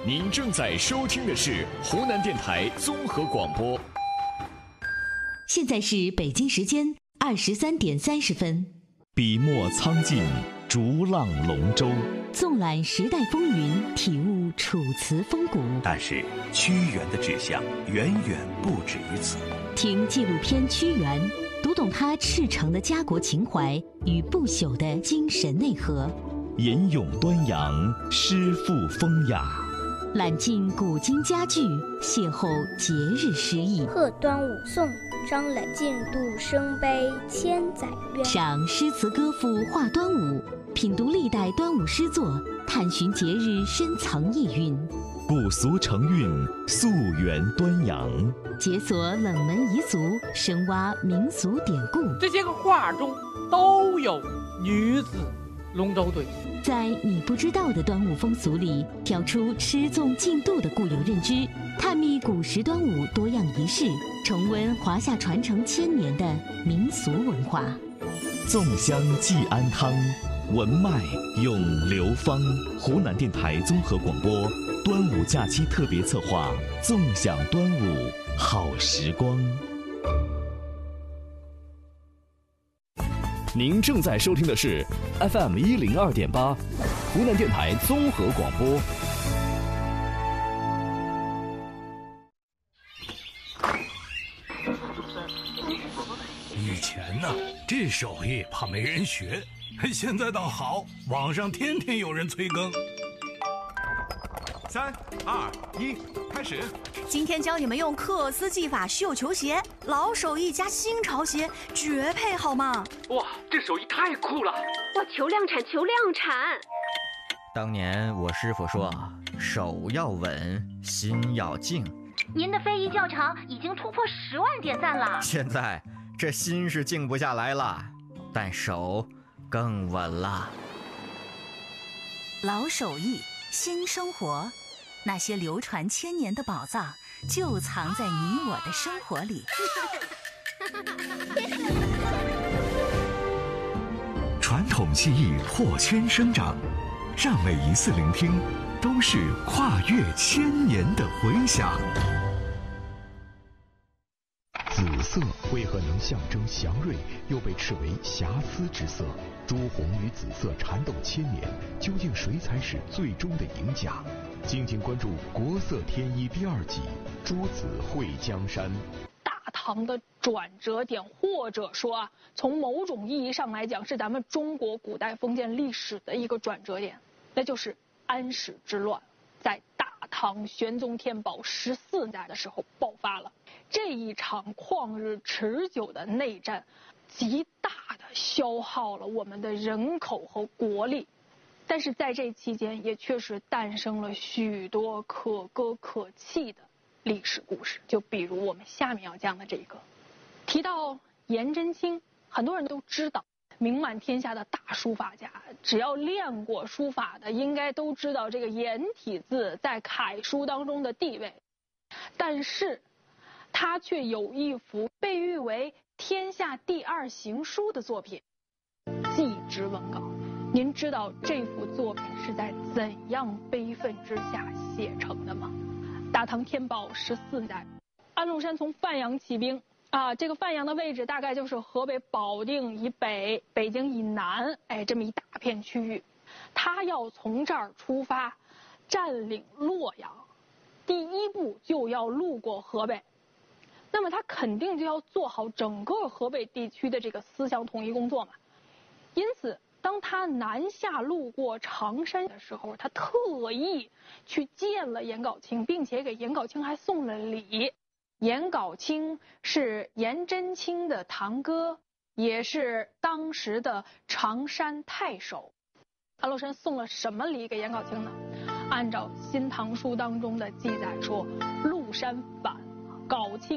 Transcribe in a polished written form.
您正在收听的是湖南电台综合广播。 现在是北京时间23:30。 笔墨苍劲，逐浪龙舟， 纵览时代风云，体悟楚辞风骨。 但是屈原的志向远远不止于此。 听纪录片《屈原》，读懂他赤诚的家国情怀与不朽的精神内核。 吟咏端阳，诗赋风雅。 揽尽古今佳句，邂逅节日诗意。 贺端午颂，张览进度生悲千载冤。 赏诗词歌赋话端午，品读历代端午诗作，探寻节日深藏意蕴。 古俗成韵，溯源端阳。 解锁冷门遗俗，深挖民俗典故。 这些个画中都有女子龙舟队。 在你不知道的端午风俗里，挑出吃纵进度的固有认知，探秘古时端午多样仪式，重温华夏传承1000年的民俗文化。 粽香寄安康，文脉咏流芳。湖南电台综合广播端午假期特别策划，纵享端午好时光。 您正在收听的是 FM 102.8，湖南电台综合广播。 以前呢，这手艺怕没人学，现在倒好，网上天天有人催更。 3、2、1，开始！ 今天教你们用克斯技法绣球鞋，老手艺加新潮鞋，绝配好吗？ 哇，这手艺太酷了！ 哇，求量产，求量产！ 当年我师傅说，手要稳，心要静。 您的非遗教程已经突破10万点赞了。 现在这心是静不下来了，但手更稳了。 老手艺，新生活。那些流传1000年的宝藏，就藏在你我的生活里。 传统技艺破圈生长，让每一次聆听都是跨越1000年的回响。 紫色为何能象征祥瑞，又被斥为瑕疵之色？朱红与紫色缠斗1000年，究竟谁才是最终的赢家？敬请关注《国色天一》第2集《朱子会江山》。 大唐的转折点，或者说从某种意义上来讲，是咱们中国古代封建历史的一个转折点，那就是安史之乱，在大唐玄宗天宝14代的时候爆发了。这一场旷日持久的内战，极大的消耗了我们的人口和国力。但是在这期间，也确实诞生了许多可歌可泣的历史故事。就比如我们下面要讲的这个，提到颜真卿，很多人都知道，名满天下的大书法家，只要练过书法的，应该都知道这个颜体字在楷书当中的地位。但是，他却有一幅被誉为天下第2行书的作品《祭侄文稿》。您知道这幅作品是在怎样悲愤之下写成的吗？大唐天宝14代，安禄山从范阳起兵这个范阳的位置大概就是河北保定以北、北京以南，这么一大片区域。他要从这儿出发，占领洛阳，第一步就要路过河北。那么他肯定就要做好整个河北地区的这个思想统一工作嘛。因此，当他南下路过常山的时候，他特意去见了颜杲卿，并且给颜杲卿还送了礼。颜杲卿是颜真卿的堂哥，也是当时的常山太守。安禄山送了什么礼给颜杲卿呢？按照《新唐书》当中的记载说，禄山反，杲卿